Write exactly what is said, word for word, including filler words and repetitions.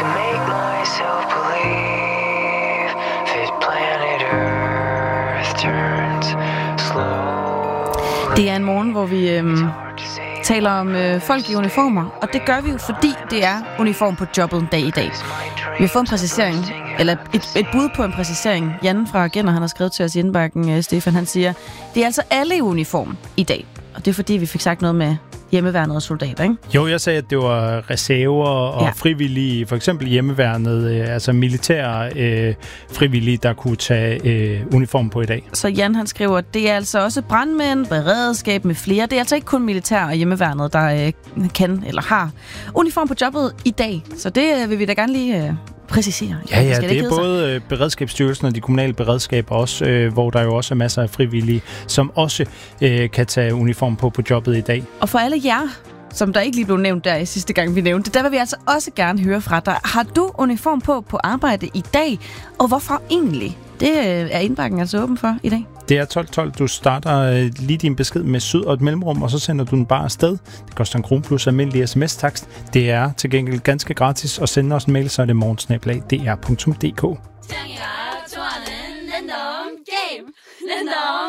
to make myself believe this planet Earth turns slow. Det er en morgen, hvor vi øhm, taler om øh, folk i uniformer, og det gør vi jo, fordi det er uniform på jobbet en dag i dag. Vi har fået en præcisering, eller et, et bud på en præcisering. Jan fra Agenda, han har skrevet til os i indbakken, øh, Stefan, han siger, det er altså alle i uniform i dag. Og det er fordi, vi fik sagt noget med hjemmeværnet og soldater, ikke? Jo, jeg sagde, at det var reserver og ja. frivillige, for eksempel hjemmeværnet, øh, altså militære øh, frivillige, der kunne tage øh, uniform på i dag. Så Jan, han skriver, at det er altså også brandmænd, beredskab med flere. Det er altså ikke kun militær og hjemmeværnet, der øh, kan eller har uniform på jobbet i dag. Så det øh, vil vi da gerne lige øh, præcisere. Ja, ja, det, det er både sig? Beredskabsstyrelsen og de kommunale beredskaber også, øh, hvor der jo også er masser af frivillige, som også øh, kan tage uniform på på jobbet i dag. Og for alle jer, som der ikke lige blev nævnt der i sidste gang, vi nævnte, der vil vi altså også gerne høre fra dig. Har du uniform på på arbejde i dag, og hvorfor egentlig? Det er indbakken altså åben for i dag. Det er tolv tolv. Du starter øh, lige din besked med syd og et mellemrum, og så sender du den bare afsted. Det koster en krone plus almindelig sms-takst. Det er til gengæld ganske gratis, og send os en mail, så er det morgensnabel-a punktum d r punktum d k.